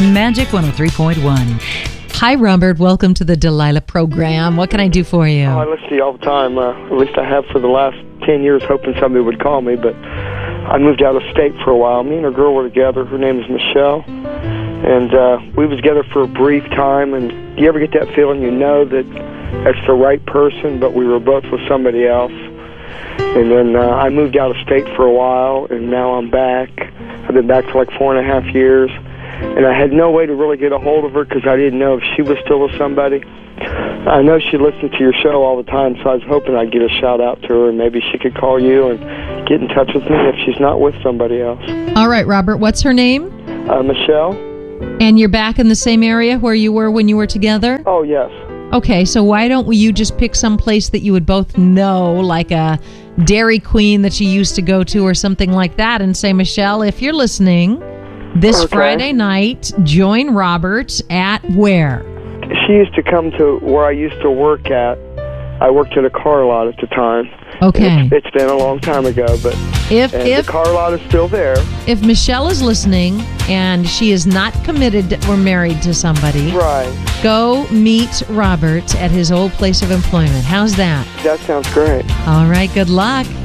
Magic 103.1. Hi, Robert. Welcome to the Delilah program. What can I do for you? Oh, I listen to you all the time. At least I have for the last 10 years, hoping somebody would call me. But I moved out of state for a while. Me and a girl were together. Her name is Michelle. And we were together for a brief time. And you ever get that feeling you know that that's the right person, but we were both with somebody else? And then I moved out of state for a while, and now I'm back. I've been back for like 4.5 years. And I had no way to really get a hold of her because I didn't know if she was still with somebody. I know she listens to your show all the time, so I was hoping I'd get a shout-out to her, and maybe she could call you and get in touch with me if she's not with somebody else. All right, Robert. What's her name? Michelle. And you're back in the same area where you were when you were together? Oh, yes. Okay, so why don't you just pick some place that you would both know, like a Dairy Queen that you used to go to or something like that, and say, Michelle, if you're listening, this Friday night, join Robert at where? She used to come to where I used to work at. I worked at a car lot at the time. Okay. It's been a long time ago, but if the car lot is still there. If Michelle is listening and she is not committed or married to somebody, right, go meet Robert at his old place of employment. How's that? That sounds great. All right, good luck.